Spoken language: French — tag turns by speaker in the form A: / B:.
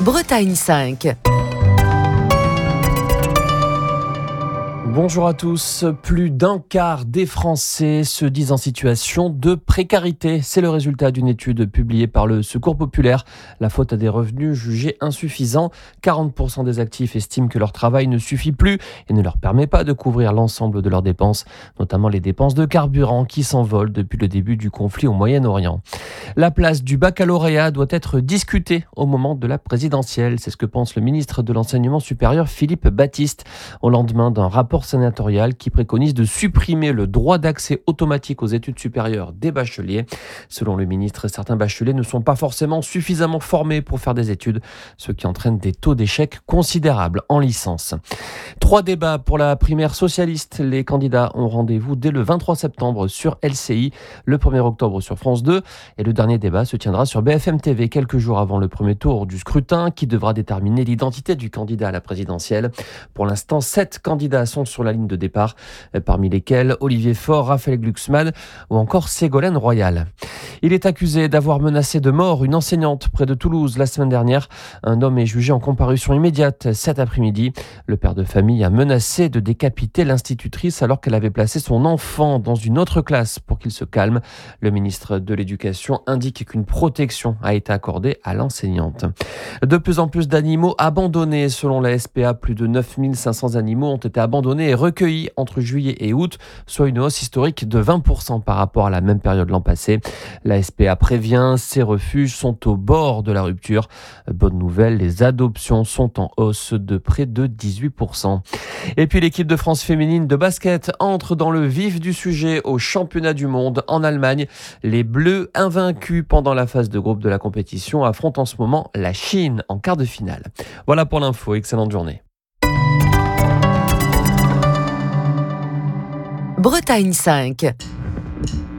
A: Bretagne 5.
B: Bonjour à tous. Plus d'un quart des Français se disent en situation de précarité. C'est le résultat d'une étude publiée par le Secours populaire. La faute à des revenus jugés insuffisants. 40% des actifs estiment que leur travail ne suffit plus et ne leur permet pas de couvrir l'ensemble de leurs dépenses, notamment les dépenses de carburant qui s'envolent depuis le début du conflit au Moyen-Orient. La place du baccalauréat doit être discutée au moment de la présidentielle. C'est ce que pense le ministre de l'Enseignement supérieur Philippe Baptiste au lendemain d'un rapport sénatorial qui préconise de supprimer le droit d'accès automatique aux études supérieures des bacheliers. Selon le ministre, certains bacheliers ne sont pas forcément suffisamment formés pour faire des études, ce qui entraîne des taux d'échec considérables en licence. 3 débats pour la primaire socialiste. Les candidats ont rendez-vous dès le 23 septembre sur LCI, le 1er octobre sur France 2 et le dernier débat se tiendra sur BFM TV quelques jours avant le premier tour du scrutin qui devra déterminer l'identité du candidat à la présidentielle. Pour l'instant, 7 candidats sont sur la ligne de départ, parmi lesquels Olivier Faure, Raphaël Glucksmann ou encore Ségolène Royal. Il est accusé d'avoir menacé de mort une enseignante près de Toulouse la semaine dernière. Un homme est jugé en comparution immédiate cet après-midi. Le père de famille a menacé de décapiter l'institutrice alors qu'elle avait placé son enfant dans une autre classe pour qu'il se calme. Le ministre de l'Éducation indique qu'une protection a été accordée à l'enseignante. De plus en plus d'animaux abandonnés. Selon la SPA, plus de 9500 animaux ont été abandonnés et recueillis entre juillet et août, soit une hausse historique de 20% par rapport à la même période l'an passé. La SPA prévient, ces refuges sont au bord de la rupture. Bonne nouvelle, les adoptions sont en hausse de près de 18%. Et puis l'équipe de France féminine de basket entre dans le vif du sujet au championnat du monde en Allemagne. Les Bleus, invaincus pendant la phase de groupe de la compétition, affrontent en ce moment la Chine en quart de finale. Voilà pour l'info, excellente journée.
A: Bretagne 5.